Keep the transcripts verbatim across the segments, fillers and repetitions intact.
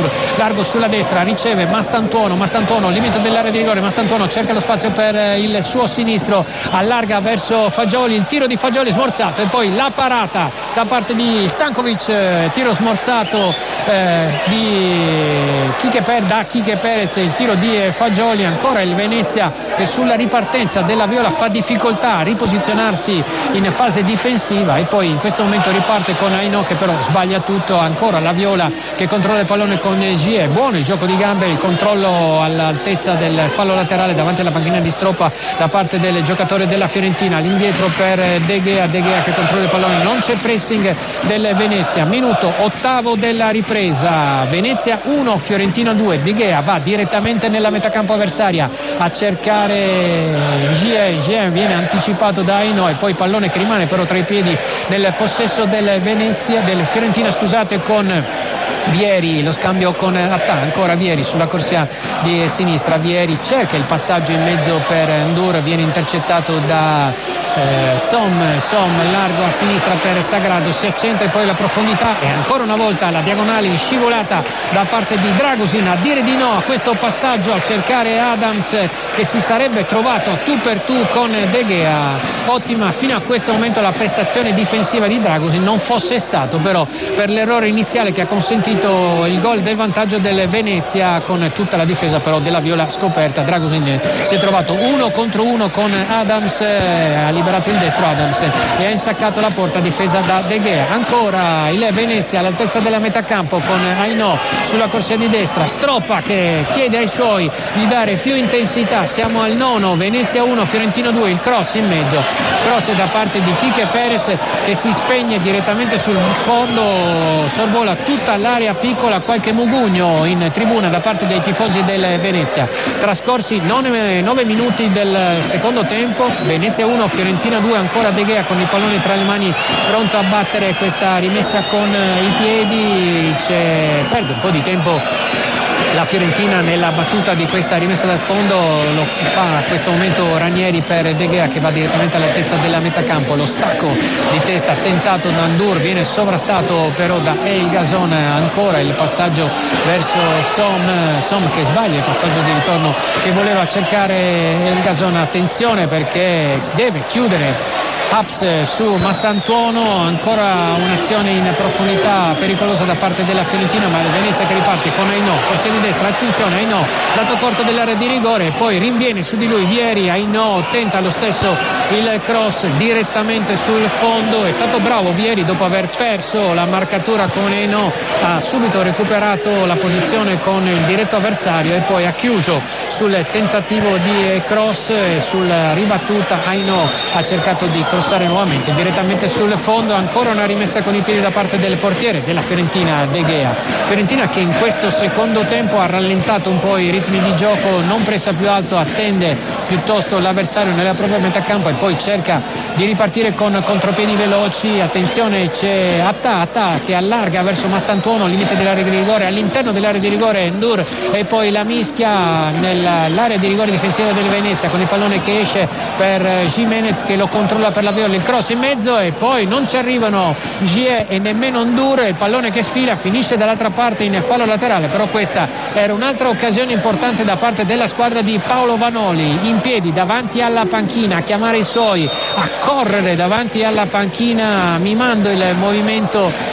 Ndur, largo sulla destra, riceve Mastantuono, Mastantuono limite dell'area di rigore, Mastantuono cerca lo spazio per il suo sinistro, allarga verso Fagioli, il tiro di Fagioli smorzato e poi la parata da parte di Stankovic, tiro smorzato eh, di Quique per, da Quique Perez, il tiro di Fagioli. Ancora il Venezia che sulla ripartenza della Viola fa difficoltà a riposizionarsi in fase difensiva e poi in questo momento riparte con Aino che però sbaglia tutto. Ancora la Viola che controlla il pallone con Gie, buono il gioco di gambe, il controllo all'altezza del fallo laterale davanti alla panchina di Stroppa da parte del giocatore della Fiorentina, all'indietro per De Gea, De Gea che controlla il pallone, non c'è pressing del Venezia. Minuto ottavo della ripresa, Venezia uno, Fiorentina due. De Gea va direttamente nella metacampo avversaria a cercare Gie, Gie viene anticipato da Aino e poi pallone che rimane però tra i piedi nel possesso del Venezia, del Fiorentina scusate, con Vieri, lo scambio con Attà, ancora Vieri sulla corsia di sinistra, Vieri cerca il passaggio in mezzo per Ndur, viene intercettato da eh, Som, Som largo a sinistra per Sagrado, si accenta e poi la profondità e ancora una volta la diagonale in scivolata da parte di Dragusin a dire di no a questo passaggio, a cercare Adams che si sarebbe trovato tu per tu con De Gea. Ottima fino a questo momento la prestazione difensiva di Dragusin, non fosse stato però per l'errore iniziale che ha consentito il gol del vantaggio del Venezia con tutta la difesa però della Viola scoperta. Dragusin si è trovato uno contro uno con Adams, ha liberato il destro Adams e ha insaccato la porta difesa da De Gea. Ancora il Venezia all'altezza della metacampo con Aino sulla corsia di destra, Stroppa che chiede ai suoi di dare più intensità. Siamo al nono, Venezia uno, Fiorentino due, il cross in mezzo, cross da parte di Quique Perez che si spegne direttamente sul sfondo, sorvola tutta l'area piccola, qualche mugugno in tribuna da parte dei tifosi del Venezia. Trascorsi nove minuti del secondo tempo, Venezia uno, Fiorentina due, ancora De Gea con il pallone tra le mani pronto a battere questa rimessa con i piedi, c'è, perde un po' di tempo la Fiorentina nella battuta di questa rimessa dal fondo, lo fa a questo momento Ranieri per De Gea che va direttamente all'altezza della metacampo, lo stacco di testa tentato da Ndur, viene sovrastato però da El Gazon, ancora il passaggio verso Som, Som che sbaglia il passaggio di ritorno che voleva cercare El Gazon. Attenzione perché deve chiudere Haps su Mastantuono, ancora un'azione in profondità pericolosa da parte della Fiorentina, ma il Venezia che riparte con Aino, corsia di destra, attenzione Aino, lato corto dell'area di rigore, poi rinviene su di lui Vieri, Aino tenta lo stesso il cross direttamente sul fondo, è stato bravo Vieri dopo aver perso la marcatura con Aino, ha subito recuperato la posizione con il diretto avversario e poi ha chiuso sul tentativo di cross e sulla ribattuta Aino ha cercato di crossare nuovamente direttamente sul fondo. Ancora una rimessa con i piedi da parte del portiere della Fiorentina, De Gea. Fiorentina che in questo secondo tempo ha rallentato un po' i ritmi di gioco, non pressa più alto, attende piuttosto l'avversario nella propria metacampo e poi cerca di ripartire con contropiedi veloci. Attenzione, c'è Attà, Attà che allarga verso Mastantuono, limite dell'area di rigore, all'interno dell'area di rigore Ndur e poi la mischia nell'area di rigore difensiva del Venezia con il pallone che esce per Jimenez che lo controlla per la Viola, il cross in mezzo e poi non ci arrivano Gie e nemmeno Ndur, il pallone che sfila finisce dall'altra parte in fallo laterale, però questa era un'altra occasione importante da parte della squadra di Paolo Vanoli, in piedi davanti alla panchina a chiamare i suoi, a correre davanti alla panchina mimando il movimento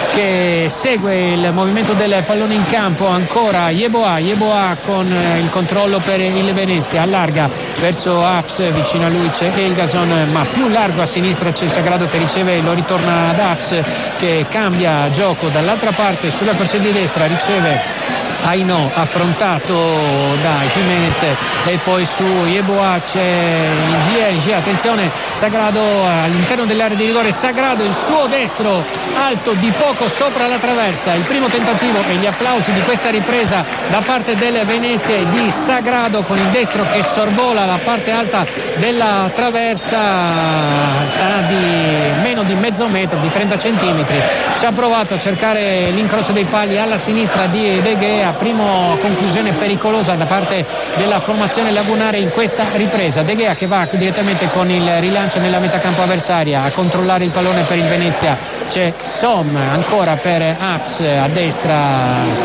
che segue il movimento del pallone in campo. Ancora Yeboah, Yeboah con il controllo per il Venezia, allarga verso Haps, vicino a lui c'è El Gazon ma più largo a sinistra c'è il Sagrado che riceve, lo ritorna ad Haps che cambia gioco dall'altra parte sulla corsia di destra, riceve Aino affrontato da Jimenez e poi su Yeboah c'è Gie, Gie, attenzione Sagrado all'interno dell'area di rigore, Sagrado il suo destro alto di poco sopra la traversa, il primo tentativo e gli applausi di questa ripresa da parte del Venezia e di Sagrado con il destro che sorvola la parte alta della traversa, sarà di meno di mezzo metro, di trenta centimetri, ci ha provato a cercare l'incrocio dei pali alla sinistra di De Gea, prima conclusione pericolosa da parte della formazione lagunare in questa ripresa. De Gea che va direttamente con il rilancio nella metacampo avversaria a controllare il pallone per il Venezia, c'è Som ancora per Haps a destra